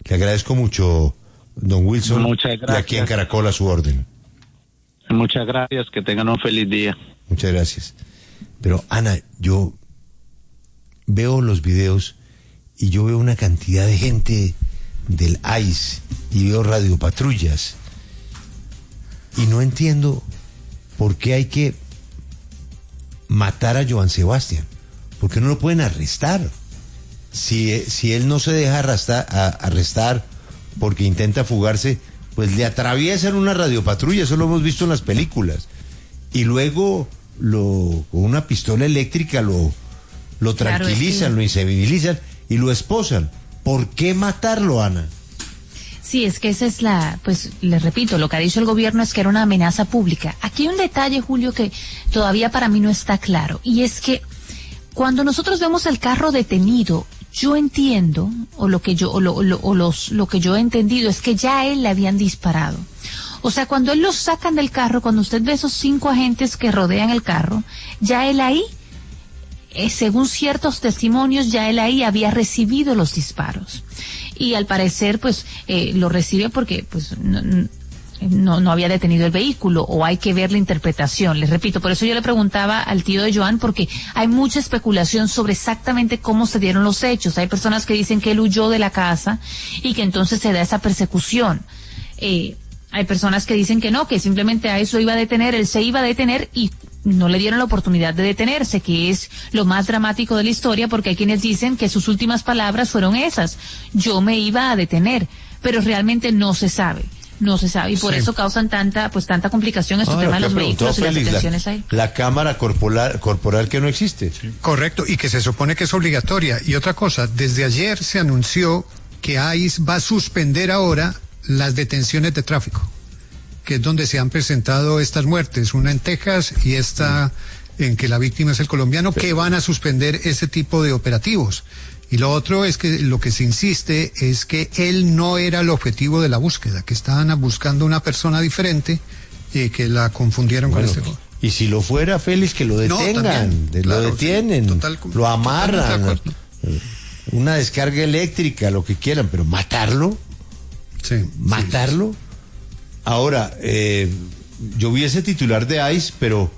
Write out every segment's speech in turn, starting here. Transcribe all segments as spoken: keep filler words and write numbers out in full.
Le agradezco mucho, don Wilson. Muchas gracias. Y aquí en Caracol a su orden. Muchas gracias, que tengan un feliz día. Muchas gracias. Pero Ana, yo veo los videos y yo veo una cantidad de gente del I C E y veo radiopatrullas y no entiendo por qué hay que matar a Joan Sebastián. ¿Por qué no lo pueden arrestar? Si, si él no se deja arrastar, a, arrestar porque intenta fugarse, pues le atraviesan una radiopatrulla, eso lo hemos visto en las películas, y luego lo con una pistola eléctrica lo, lo Claro, tranquilizan, es que... lo insensibilizan y lo esposan. ¿Por qué matarlo, Ana? Sí, es que esa es la, pues les repito, lo que ha dicho el gobierno es que era una amenaza pública. Aquí hay un detalle, Julio, que todavía para mí no está claro, y es que cuando nosotros vemos el carro detenido, yo entiendo, o lo que yo, o lo, o lo, o los, lo que yo he entendido es que ya a él le habían disparado. O sea, cuando él lo sacan del carro, cuando usted ve esos cinco agentes que rodean el carro, ya él ahí, eh, según ciertos testimonios, ya él ahí había recibido los disparos. Y al parecer, pues, eh, lo recibe porque, pues, no, no, no había detenido el vehículo, o hay que ver la interpretación. Les repito, por eso yo le preguntaba al tío de Joan, porque hay mucha especulación sobre exactamente cómo se dieron los hechos. Hay personas que dicen que él huyó de la casa y que entonces se da esa persecución. Eh, hay personas que dicen que no, que simplemente a eso iba a detener, él se iba a detener y no le dieron la oportunidad de detenerse, que es lo más dramático de la historia, porque hay quienes dicen que sus últimas palabras fueron esas: yo me iba a detener, pero realmente no se sabe. No se sabe, y por sí. eso causan tanta, pues tanta complicación este ah, tema de los vehículos y las Félix, detenciones la, ahí. La cámara corporal, corporal que no existe. Sí. Correcto, y que se supone que es obligatoria. Y otra cosa, desde ayer se anunció que I C E va a suspender ahora las detenciones de tráfico, que es donde se han presentado estas muertes, una en Texas y esta sí. en que la víctima es el colombiano, Pero... que van a suspender ese tipo de operativos. Y lo otro es que lo que se insiste es que él no era el objetivo de la búsqueda, que estaban buscando una persona diferente y que la confundieron bueno, con este. Y si lo fuera, Félix, que lo detengan, no, también, lo claro, detienen, sí, total, lo amarran, una descarga eléctrica, lo que quieran, pero matarlo, sí, matarlo. Sí. Ahora, eh, yo vi ese titular de I C E, pero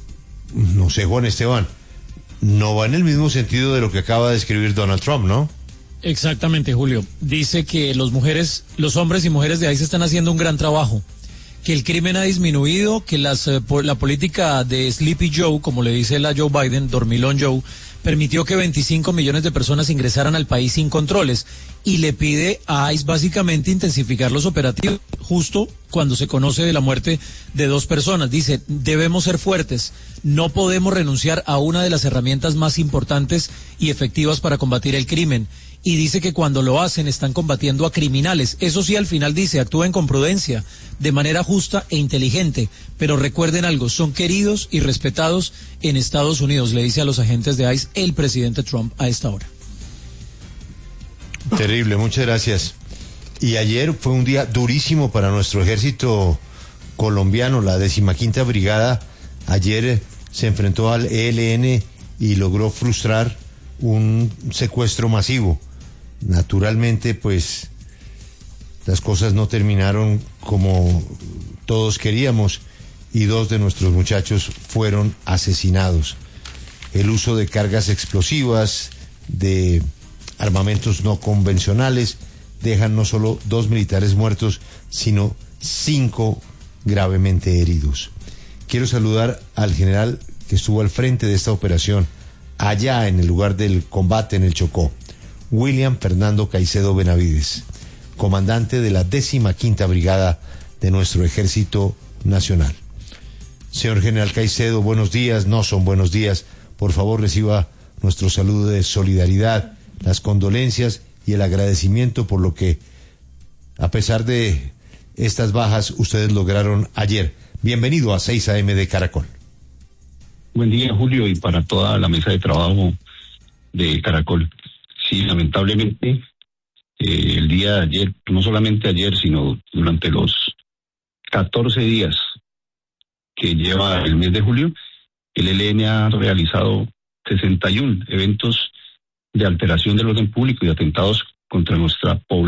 no sé, Juan Esteban, no va en el mismo sentido de lo que acaba de escribir Donald Trump, ¿no? Exactamente, Julio. Dice que los mujeres, los hombres y mujeres de I C E están haciendo un gran trabajo, que el crimen ha disminuido, que las, eh, por, la política de Sleepy Joe, como le dice la Joe Biden, Dormilón Joe, permitió que veinticinco millones de personas ingresaran al país sin controles, y le pide a I C E básicamente intensificar los operativos justo cuando se conoce de la muerte de dos personas. Dice, debemos ser fuertes, no podemos renunciar a una de las herramientas más importantes y efectivas para combatir el crimen. Y dice que cuando lo hacen están combatiendo a criminales. Eso sí, al final dice, actúen con prudencia, de manera justa e inteligente, pero recuerden algo, son queridos y respetados en Estados Unidos, le dice a los agentes de I C E el presidente Trump a esta hora. Terrible, muchas gracias. Y ayer fue un día durísimo para nuestro ejército colombiano. La decimaquinta brigada ayer se enfrentó al E L N y logró frustrar un secuestro masivo. Naturalmente, pues, las cosas no terminaron como todos queríamos y dos de nuestros muchachos fueron asesinados. El uso de cargas explosivas, de armamentos no convencionales, dejan no solo dos militares muertos, sino cinco gravemente heridos. Quiero saludar al general que estuvo al frente de esta operación, allá en el lugar del combate en el Chocó, William Fernando Caicedo Benavides, comandante de la décima quinta brigada de nuestro Ejército Nacional. Señor general Caicedo, buenos días, no son buenos días, por favor reciba nuestro saludo de solidaridad, las condolencias y el agradecimiento por lo que, a pesar de estas bajas, ustedes lograron ayer. Bienvenido a seis A M de Caracol. Buen día, Julio, y para toda la mesa de trabajo de Caracol. Sí, lamentablemente, eh, el día de ayer, no solamente ayer, sino durante los catorce días que lleva el mes de julio, el E L N ha realizado sesenta y uno eventos de alteración del orden público y atentados contra nuestra población.